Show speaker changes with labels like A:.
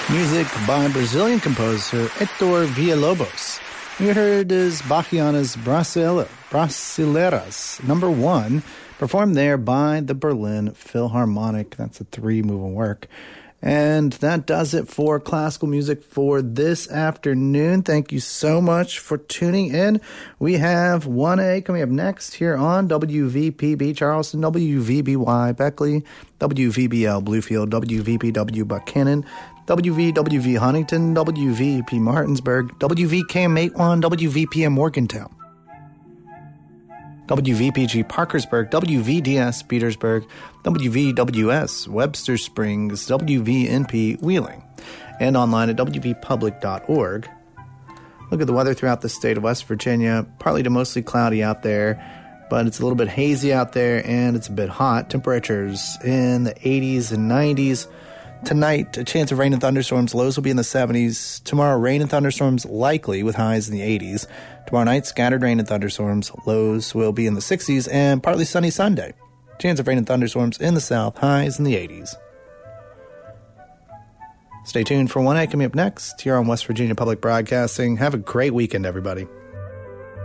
A: Music by Brazilian composer Heitor Villa-Lobos. We heard is Bachiana's Brasileiras, number 1, performed there by the Berlin Philharmonic. That's a 3-moving work. And that does it for classical music for this afternoon. Thank you so much for tuning in. We have 1A coming up next here on WVPB Charleston, WVBY Beckley, WVBL Bluefield, WVBW Buchanan, WVWV Huntington, WVP Martinsburg, WVKM81, WVPM Morgantown, WVPG Parkersburg, WVDS Petersburg, WVWS Webster Springs, WVNP Wheeling, and online at WVpublic.org. Look at the weather throughout the state of West Virginia. Partly to mostly cloudy out there, but it's a little bit hazy out there and it's a bit hot. Temperatures in the 80s and 90s. Tonight, a chance of rain and thunderstorms. Lows will be in the 70s. Tomorrow, rain and thunderstorms likely with highs in the 80s. Tomorrow night, scattered rain and thunderstorms. Lows will be in the 60s and partly sunny Sunday. Chance of rain and thunderstorms in the south. Highs in the 80s. Stay tuned for 1A coming up next here on West Virginia Public Broadcasting. Have a great weekend, everybody.